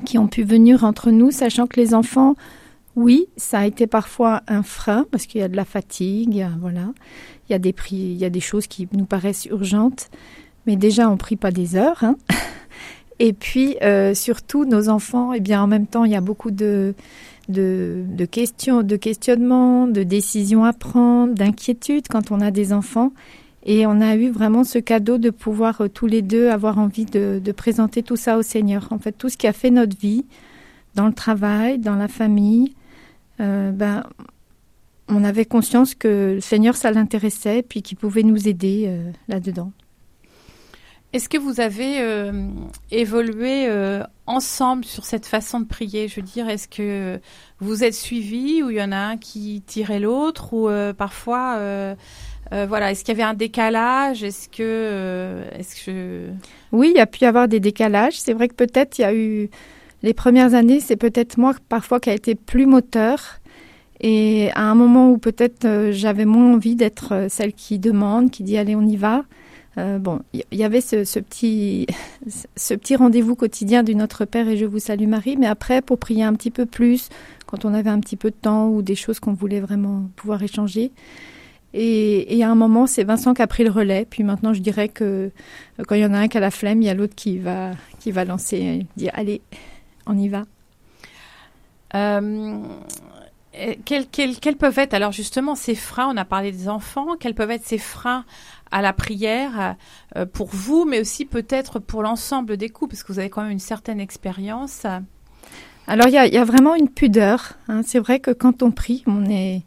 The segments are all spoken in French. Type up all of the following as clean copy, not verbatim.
qui ont pu venir entre nous, sachant que les enfants, oui, ça a été parfois un frein parce qu'il y a de la fatigue, voilà. Il y a des choses qui nous paraissent urgentes, mais déjà on prie pas des heures, hein. Et puis surtout nos enfants, eh bien en même temps il y a beaucoup de questions, de questionnements, de décisions à prendre, d'inquiétudes quand on a des enfants. Et on a eu vraiment ce cadeau de pouvoir tous les deux avoir envie de présenter tout ça au Seigneur. En fait, tout ce qui a fait notre vie, dans le travail, dans la famille, on avait conscience que le Seigneur, ça l'intéressait, puis qu'il pouvait nous aider là-dedans. Est-ce que vous avez évolué ensemble sur cette façon de prier ? Je veux dire, est-ce que vous êtes suivis ou il y en a un qui tirait l'autre ou parfois, voilà, est-ce qu'il y avait un décalage ? Oui, il y a pu y avoir des décalages. C'est vrai que peut-être il y a eu les premières années, c'est peut-être moi parfois qui a été plus moteur. Et à un moment où peut-être j'avais moins envie d'être celle qui demande, qui dit allez on y va. Il y avait ce petit rendez-vous quotidien du Notre Père et Je vous salue Marie, mais après, pour prier un petit peu plus, quand on avait un petit peu de temps ou des choses qu'on voulait vraiment pouvoir échanger. Et à un moment, c'est Vincent qui a pris le relais. Puis maintenant, je dirais que quand il y en a un qui a la flemme, il y a l'autre qui va lancer, dire allez, on y va. Quels peuvent être, alors justement, ces freins, on a parlé des enfants, quels peuvent être ces freins à la prière pour vous, mais aussi peut-être pour l'ensemble des couples, parce que vous avez quand même une certaine expérience. Alors, il y a vraiment une pudeur, hein. C'est vrai que quand on prie, on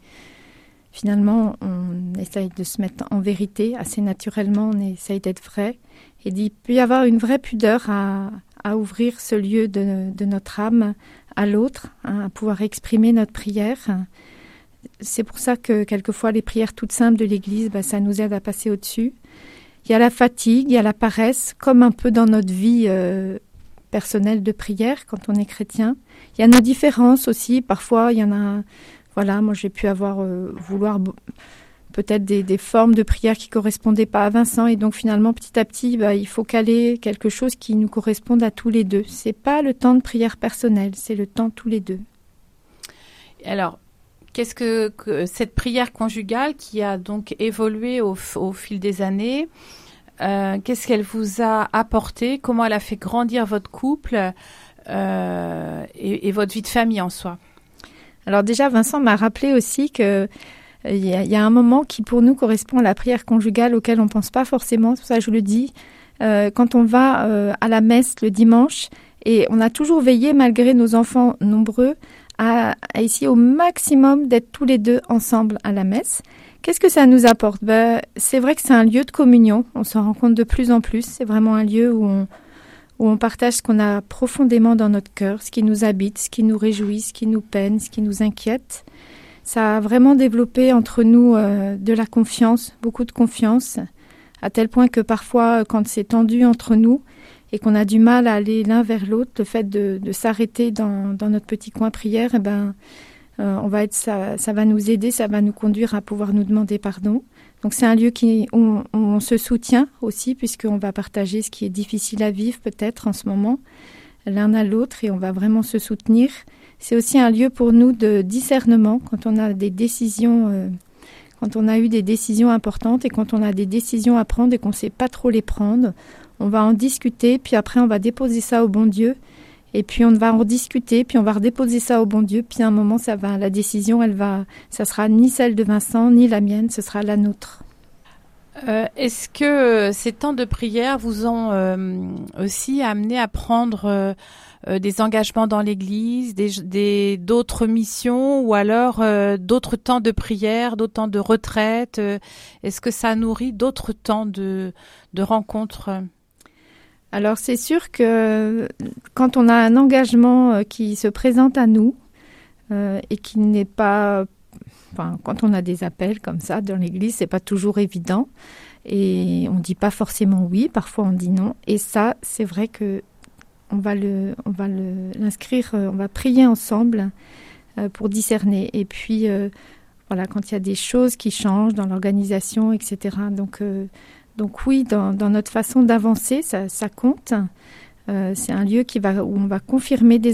essaye de se mettre en vérité assez naturellement, on essaye d'être vrai. Et il peut y avoir une vraie pudeur à ouvrir ce lieu de notre âme à l'autre, hein, à pouvoir exprimer notre prière. C'est pour ça que quelquefois les prières toutes simples de l'Église, ça nous aide à passer au-dessus. Il y a la fatigue, il y a la paresse, comme un peu dans notre vie personnelle de prière quand on est chrétien. Il y a nos différences aussi. Parfois, il y en a... Voilà, moi j'ai pu vouloir peut-être des formes de prière qui correspondaient pas à Vincent. Et donc finalement, petit à petit, il faut caler quelque chose qui nous corresponde à tous les deux. C'est pas le temps de prière personnelle, c'est le temps tous les deux. Alors, qu'est-ce que cette prière conjugale qui a donc évolué au fil des années, qu'est-ce qu'elle vous a apporté ? Comment elle a fait grandir votre couple et votre vie de famille en soi ? Alors déjà, Vincent m'a rappelé aussi que il y a un moment qui pour nous correspond à la prière conjugale auquel on pense pas forcément. C'est pour ça que je le dis. Quand on va à la messe le dimanche, et on a toujours veillé, malgré nos enfants nombreux, à essayer au maximum d'être tous les deux ensemble à la messe. Qu'est-ce que ça nous apporte ? C'est vrai que c'est un lieu de communion. On s'en rend compte de plus en plus. C'est vraiment un lieu où on partage ce qu'on a profondément dans notre cœur, ce qui nous habite, ce qui nous réjouit, ce qui nous peine, ce qui nous inquiète. Ça a vraiment développé entre nous de la confiance, beaucoup de confiance, à tel point que parfois, quand c'est tendu entre nous et qu'on a du mal à aller l'un vers l'autre, le fait de s'arrêter dans notre petit coin prière, ça va nous aider, ça va nous conduire à pouvoir nous demander pardon. Donc c'est un lieu où on se soutient aussi, puisqu'on va partager ce qui est difficile à vivre peut-être en ce moment, l'un à l'autre, et on va vraiment se soutenir. C'est aussi un lieu pour nous de discernement quand on a des décisions, quand on a eu des décisions importantes et quand on a des décisions à prendre et qu'on ne sait pas trop les prendre. On va en discuter, puis après on va déposer ça au bon Dieu. Et puis on va en discuter, puis on va redéposer ça au bon Dieu. Puis à un moment, la décision, ça sera ni celle de Vincent, ni la mienne, ce sera la nôtre. Est-ce que ces temps de prière vous ont aussi amené à prendre des engagements dans l'Église, d'autres missions, ou alors d'autres temps de prière, d'autres temps de retraite ? Est-ce que ça nourrit d'autres temps de rencontres ? Alors c'est sûr que quand on a un engagement qui se présente à nous et qui n'est pas... quand on a des appels comme ça dans l'Église, c'est pas toujours évident. Et on dit pas forcément oui, parfois on dit non. Et ça, c'est vrai que on va l'inscrire, on va prier ensemble pour discerner. Et puis, quand il y a des choses qui changent dans l'organisation, etc. Donc oui, dans notre façon d'avancer, ça compte. C'est un lieu où on va confirmer des